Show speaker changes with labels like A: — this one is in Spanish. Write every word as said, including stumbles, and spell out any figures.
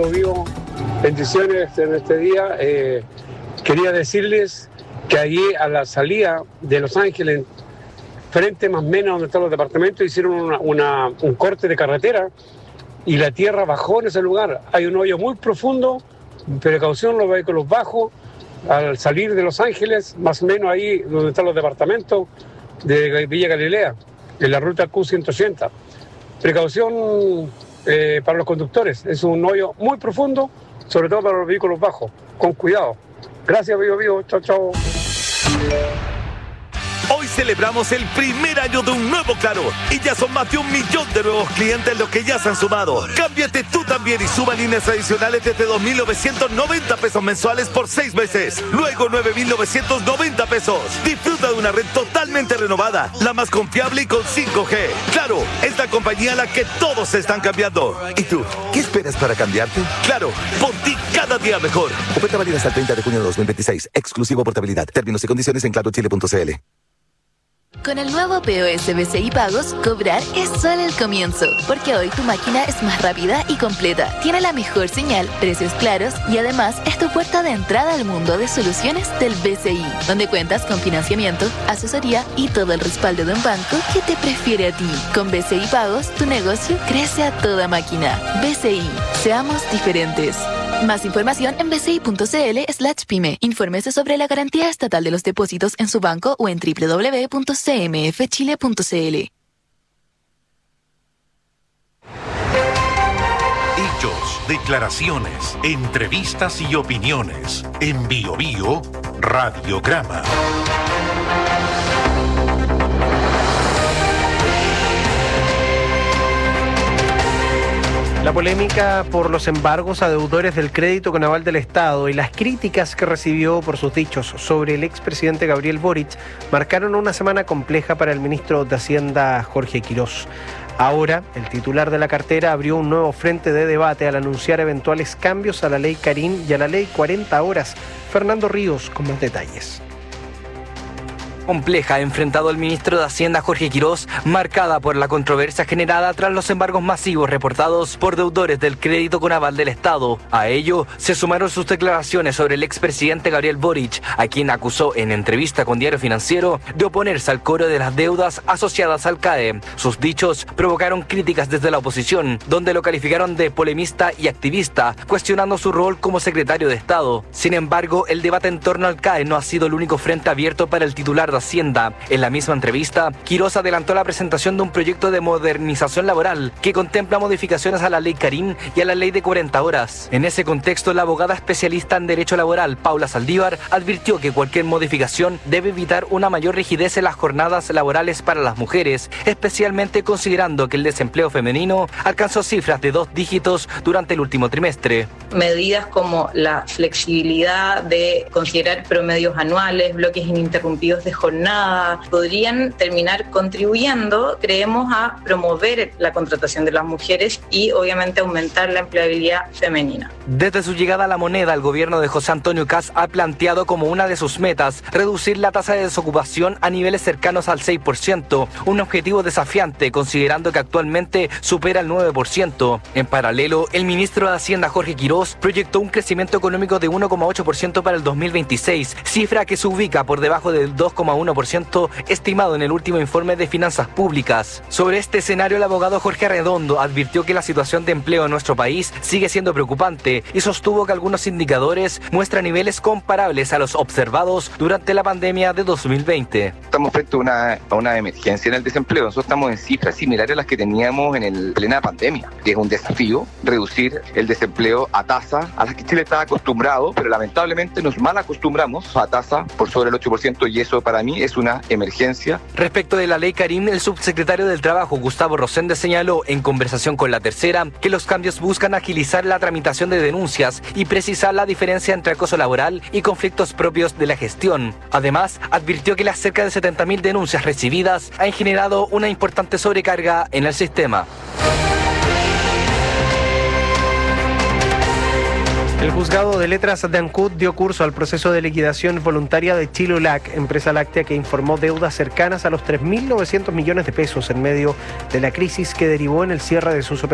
A: Bio Bio, bendiciones en este día. Eh, quería decirles que allí a la salida de Los Ángeles, frente más o menos donde están los departamentos, hicieron una, una, un corte de carretera y la tierra bajó en ese lugar. Hay un hoyo muy profundo, precaución los vehículos bajos, al salir de Los Ángeles, más o menos ahí donde están los departamentos de Villa Galilea, en la ruta Q ciento ochenta. Precaución eh, para los conductores, es un hoyo muy profundo, sobre todo para los vehículos bajos, con cuidado. Gracias, Bio Bio, chao, chao.
B: Hoy celebramos el primer año de un nuevo Claro y ya son más de un millón de nuevos clientes los que ya se han sumado. Cámbiate tú también y suma líneas adicionales desde dos mil novecientos noventa pesos mensuales por seis meses. Luego nueve mil novecientos noventa pesos. Disfruta de una red totalmente renovada, la más confiable y con cinco G. Claro, es la compañía a la que todos se están cambiando.
C: ¿Y tú? ¿Qué esperas para cambiarte?
B: Claro, por ti cada día mejor.
C: Oferta válida hasta el treinta de junio de dos mil veintiséis. Exclusivo portabilidad. Términos y condiciones en claro chile punto c l.
D: Con el nuevo P O S B C I Pagos, cobrar es solo el comienzo, porque hoy tu máquina es más rápida y completa, tiene la mejor señal, precios claros y además es tu puerta de entrada al mundo de soluciones del B C I, donde cuentas con financiamiento, asesoría y todo el respaldo de un banco que te prefiere a ti. Con B C I Pagos, tu negocio crece a toda máquina. B C I, seamos diferentes. Más información en bci.cl slash pyme. Infórmese sobre la garantía estatal de los depósitos en su banco o en doble u doble u doble u punto c m f chile punto c l.
E: Hechos, declaraciones, entrevistas y opiniones. En Bio Bio, Radiograma.
F: La polémica por los embargos a deudores del crédito con aval del Estado y las críticas que recibió por sus dichos sobre el expresidente Gabriel Boric marcaron una semana compleja para el ministro de Hacienda, Jorge Quirós. Ahora, el titular de la cartera abrió un nuevo frente de debate al anunciar eventuales cambios a la ley Carín y a la ley cuarenta horas. Fernando Ríos con más detalles.
G: Compleja ha enfrentado el ministro de Hacienda Jorge Quirós, marcada por la controversia generada tras los embargos masivos reportados por deudores del crédito con aval del Estado. A ello se sumaron sus declaraciones sobre el expresidente Gabriel Boric, a quien acusó en entrevista con Diario Financiero de oponerse al cobro de las deudas asociadas al C A E. Sus dichos provocaron críticas desde la oposición, donde lo calificaron de polemista y activista, cuestionando su rol como secretario de Estado. Sin embargo, el debate en torno al C A E no ha sido el único frente abierto para el titular de Hacienda. En la misma entrevista, Quirós adelantó la presentación de un proyecto de modernización laboral que contempla modificaciones a la ley Carín y a la ley de cuarenta horas. En ese contexto, la abogada especialista en derecho laboral, Paula Saldívar, advirtió que cualquier modificación debe evitar una mayor rigidez en las jornadas laborales para las mujeres, especialmente considerando que el desempleo femenino alcanzó cifras de dos dígitos durante el último trimestre.
H: Medidas como la flexibilidad de considerar promedios anuales, bloques ininterrumpidos de jornada, podrían terminar contribuyendo, creemos, a promover la contratación de las mujeres y obviamente aumentar la empleabilidad femenina.
G: Desde su llegada a la moneda, el gobierno de José Antonio Kast ha planteado como una de sus metas reducir la tasa de desocupación a niveles cercanos al seis por ciento, un objetivo desafiante considerando que actualmente supera el nueve por ciento. En paralelo, el ministro de Hacienda Jorge Quirós proyectó un crecimiento económico de uno coma ocho por ciento para el dos mil veintiséis, cifra que se ubica por debajo del dos coma uno por ciento estimado en el último informe de finanzas públicas. Sobre este escenario, el abogado Jorge Arredondo advirtió que la situación de empleo en nuestro país sigue siendo preocupante y sostuvo que algunos indicadores muestran niveles comparables a los observados durante la pandemia de dos mil veinte.
I: Estamos frente a una, a una emergencia en el desempleo. Nosotros estamos en cifras similares a las que teníamos en el plena pandemia. Es un desafío reducir el desempleo a tasa a las que Chile está acostumbrado, pero lamentablemente nos mal acostumbramos a tasa por sobre el ocho por ciento y eso para mí es una emergencia.
G: Respecto de la ley Carín, el subsecretario del Trabajo, Gustavo Rosende, señaló en conversación con La Tercera que los cambios buscan agilizar la tramitación de denuncias y precisar la diferencia entre acoso laboral y conflictos propios de la gestión. Además, advirtió que las cerca de setenta mil denuncias recibidas han generado una importante sobrecarga en el sistema.
F: El juzgado de letras de Ancud dio curso al proceso de liquidación voluntaria de Chilulac, empresa láctea que informó deudas cercanas a los tres mil novecientos millones de pesos en medio de la crisis que derivó en el cierre de sus operaciones.